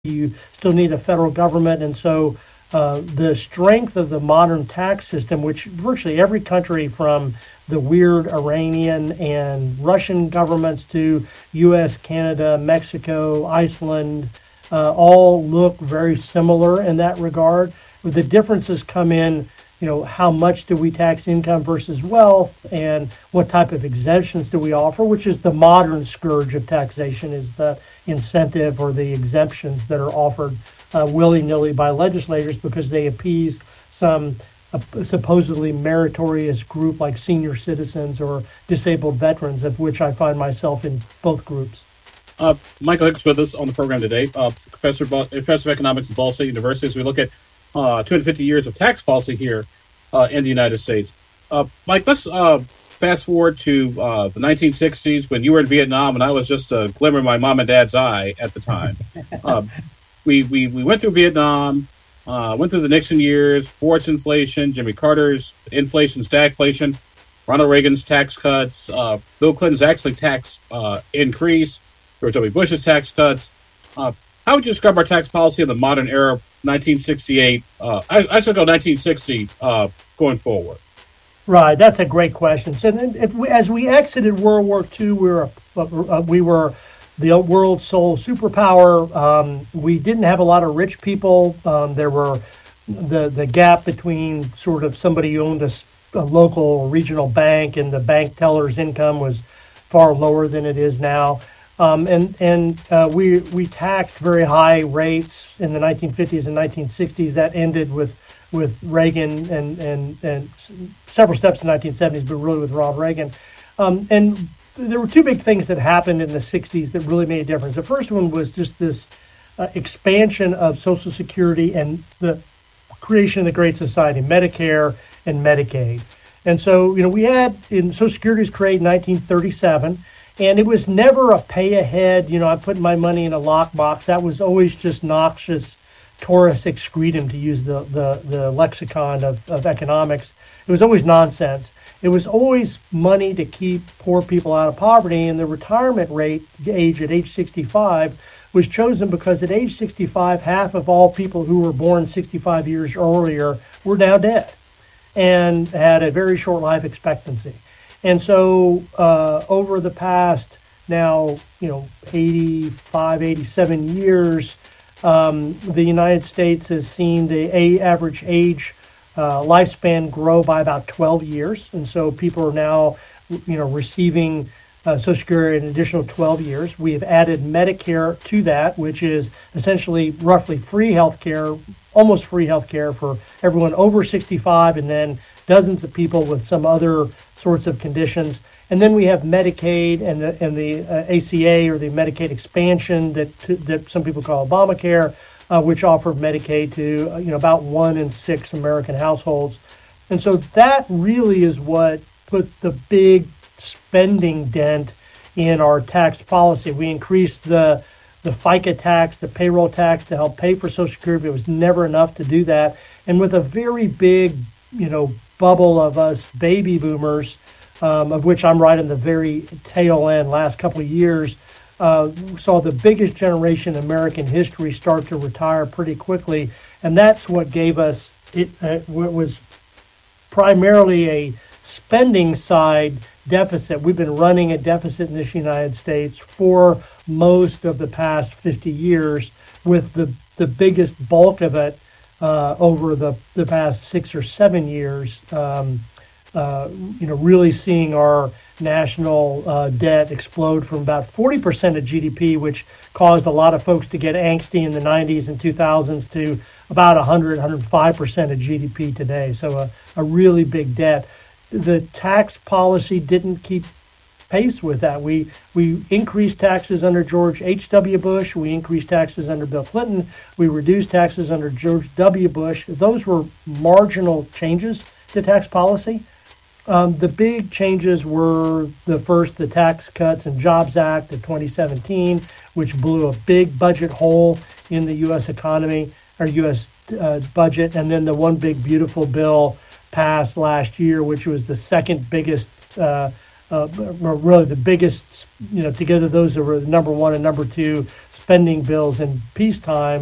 You still need a federal government. And so the strength of the modern tax system, which virtually every country from the weird Iranian and Russian governments to U.S., Canada, Mexico, Iceland, all look very similar in that regard. The differences come in, how much do we tax income versus wealth, and what type of exemptions do we offer, which is the modern scourge of taxation, is the incentive or the exemptions that are offered willy-nilly by legislators because they appease some supposedly meritorious group like senior citizens or disabled veterans, of which I find myself in both groups. Michael Hicks with us on the program today, professor of economics at Ball State University, as we look at 250 years of tax policy here in the United States. Mike, let's fast forward to the 1960s when you were in Vietnam and I was just a glimmer in my mom and dad's eye at the time. We went through Vietnam, went through the Nixon years, Ford's inflation, Jimmy Carter's inflation, stagflation, Ronald Reagan's tax cuts, Bill Clinton's actually tax increase, George W. Bush's tax cuts. How would you describe our tax policy in the modern era, 1968? I should go 1960 going forward. Right, that's a great question. So, as we exited World War II, we were the world's sole superpower. We didn't have a lot of rich people. There were the gap between sort of somebody who owned a local or regional bank and the bank teller's income was far lower than it is now. We taxed very high rates in the 1950s and 1960s. That ended with Reagan and several steps in the 1970s, but really with Ronald Reagan. And there were two big things that happened in the 60s that really made a difference. The first one was just this expansion of Social Security and the creation of the Great Society, Medicare and Medicaid. And so, we had, Social Security was created in 1937, and it was never a pay ahead, I'm putting my money in a lockbox. That was always just noxious Taurus excretum, to use the lexicon of economics. It was always nonsense. It was always money to keep poor people out of poverty, and the retirement rate age at age 65 was chosen because at age 65, half of all people who were born 65 years earlier were now dead and had a very short life expectancy. And so over the past now, 85, 87 years, the United States has seen the average age lifespan grow by about 12 years. And so people are now, receiving Social Security an additional 12 years. We have added Medicare to that, which is essentially roughly free health care, almost free health care for everyone over 65, and then dozens of people with some other sorts of conditions. And then we have Medicaid and the ACA, or the Medicaid expansion that some people call Obamacare, which offered Medicaid to about 1 in 6 American households. And so that really is what put the big spending dent in our tax policy. We increased the FICA tax, the payroll tax, to help pay for Social Security. It was never enough to do that. And with a very big, bubble of us baby boomers, of which I'm right in the very tail end, last couple of years, saw the biggest generation in American history start to retire pretty quickly. And that's what gave us, what was primarily a spending side deficit. We've been running a deficit in this United States for most of the past 50 years, with the biggest bulk of it over the past 6 or 7 years, really seeing our national debt explode from about 40% of GDP, which caused a lot of folks to get angsty in the 90s and 2000s, to about 105% of GDP today. So a really big debt. The tax policy didn't keep pace with that. We increased taxes under George H.W. Bush. We increased taxes under Bill Clinton. We reduced taxes under George W. Bush. Those were marginal changes to tax policy. The big changes were the Tax Cuts and Jobs Act of 2017, which blew a big budget hole in the U.S. economy, or U.S. Budget, and then the One Big Beautiful Bill passed last year, which was the second biggest, really the biggest, together those that were number one and number two, spending bills in peacetime